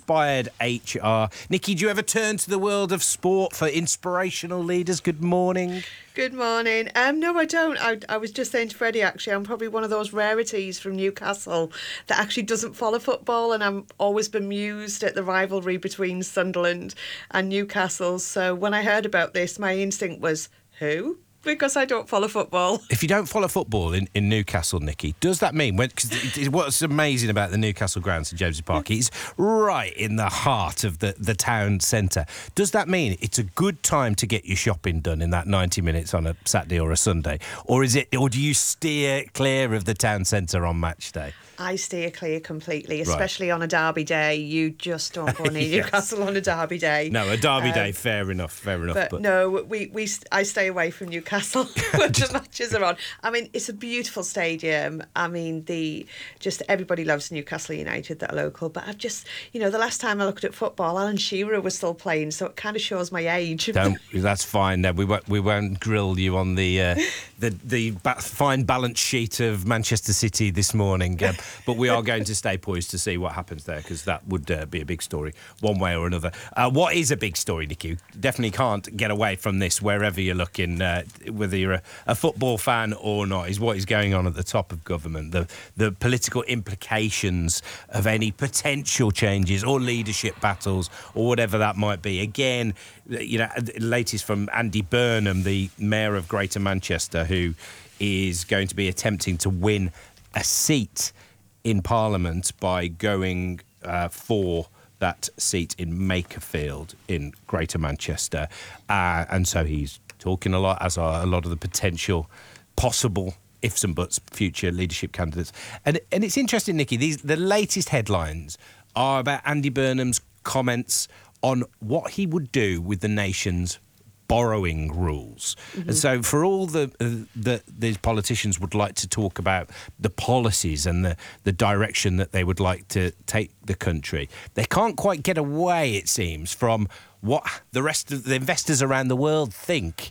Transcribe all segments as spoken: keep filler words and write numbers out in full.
Inspired H R. Nikki, do you ever turn to the world of sport for inspirational leaders? Good morning. Good morning. Um, no, I don't. I, I was just saying to Freddie, actually, I'm probably one of those rarities from Newcastle that actually doesn't follow football, and I'm always bemused at the rivalry between Sunderland and Newcastle. So when I heard about this, my instinct was, who? Because I don't follow football. If you don't follow football in, in Newcastle, Nikki, does that mean... Because what's amazing about the Newcastle ground, St James's Park, it's right in the heart of the, the town centre. Does that mean it's a good time to get your shopping done in that ninety minutes on a Saturday or a Sunday? Or is it? Or do you steer clear of the town centre on match day? I steer clear completely, especially right. on a derby day. You just don't go near yes. Newcastle on a derby day. No, a derby um, day, fair enough, fair enough. But, but no, we, we I stay away from Newcastle when the matches are on. I mean, it's a beautiful stadium. I mean, the just everybody loves Newcastle United that are local. But I've just, you know, the last time I looked at football, Alan Shearer was still playing, so it kind of shows my age. Don't, that's fine. No, we won't. We won't grill you on the uh, the the ba- fine balance sheet of Manchester City this morning. Uh, but we are going to stay poised to see what happens there, because that would uh, be a big story one way or another. Uh, what is a big story, Nikki? Definitely can't get away from this wherever you're looking, uh, whether you're a, a football fan or not, is what is going on at the top of government, the the political implications of any potential changes or leadership battles or whatever that might be. Again, you know, latest from Andy Burnham, the Mayor of Greater Manchester, who is going to be attempting to win a seat in Parliament by going uh, for that seat in Makerfield in Greater Manchester. Uh, and so he's talking a lot, as are a lot of the potential possible ifs and buts future leadership candidates. And and it's interesting, Nikki, these the latest headlines are about Andy Burnham's comments on what he would do with the nation's borrowing rules. Mm-hmm. And so for all the uh, that these politicians would like to talk about the policies and the, the direction that they would like to take the country, they can't quite get away, it seems, from what the rest of the investors around the world think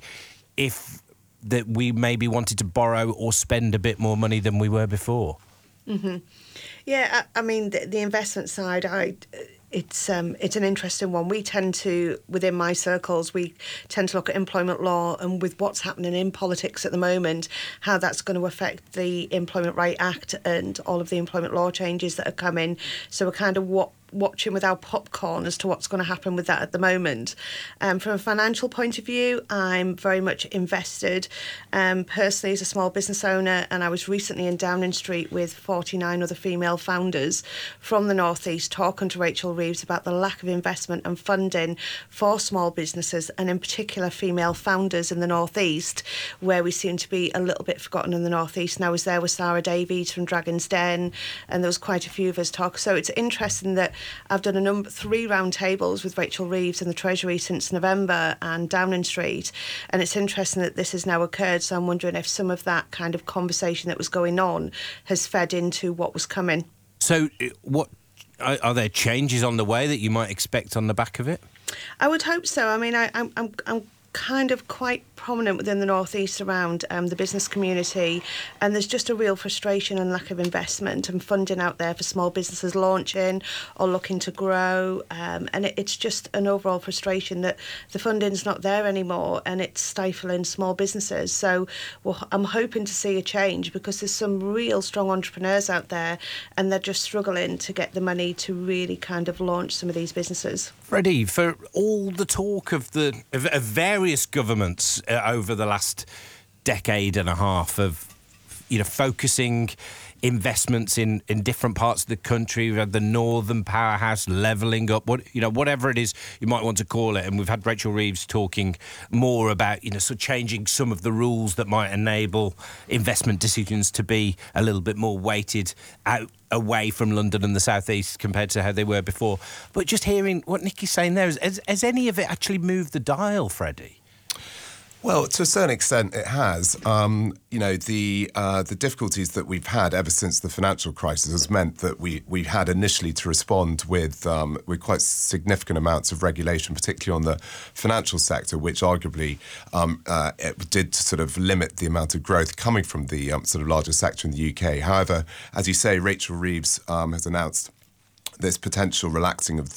if that we maybe wanted to borrow or spend a bit more money than we were before. Mm-hmm. Yeah, I, I mean, the, the investment side, I... It's um, it's an interesting one. We tend to, within my circles, we tend to look at employment law and with what's happening in politics at the moment, how that's going to affect the Employment Right Act and all of the employment law changes that are coming. So we're kind of what. watching with our popcorn as to what's going to happen with that at the moment. Um, from a financial point of view, I'm very much invested um, personally as a small business owner, and I was recently in Downing Street with forty-nine other female founders from the North East talking to Rachel Reeves about the lack of investment and funding for small businesses, and in particular female founders in the North East, where we seem to be a little bit forgotten in the North East. And I was there with Sarah Davies from Dragon's Den, and there was quite a few of us talk. So it's interesting that I've done a number three round tables with Rachel Reeves in the Treasury since November and Downing Street, and it's interesting that this has now occurred. So I'm wondering if some of that kind of conversation that was going on has fed into what was coming. So, what are, are there changes on the way that you might expect on the back of it? I would hope so. I mean, I, I'm, I'm, I'm kind of quite prominent within the North East around um, the business community, and there's just a real frustration and lack of investment and funding out there for small businesses launching or looking to grow, um, and it, it's just an overall frustration that the funding's not there anymore and it's stifling small businesses. So well, I'm hoping to see a change, because there's some real strong entrepreneurs out there and they're just struggling to get the money to really kind of launch some of these businesses. Freddie, for all the talk of the of, of various governments uh, over the last decade and a half of, you know, focusing investments in, in different parts of the country, we've had the Northern Powerhouse levelling up, what you know, whatever it is you might want to call it, and we've had Rachel Reeves talking more about, you know, sort of changing some of the rules that might enable investment decisions to be a little bit more weighted out away from London and the South East compared to how they were before. But just hearing what Nikki's saying there, has, has any of it actually moved the dial, Freddie? Well, to a certain extent, it has. Um, you know, the uh, the difficulties that we've had ever since the financial crisis has meant that we we had initially to respond with um, with quite significant amounts of regulation, particularly on the financial sector, which arguably um, uh, it did sort of limit the amount of growth coming from the um, sort of larger sector in the U K. However, as you say, Rachel Reeves um, has announced this potential relaxing of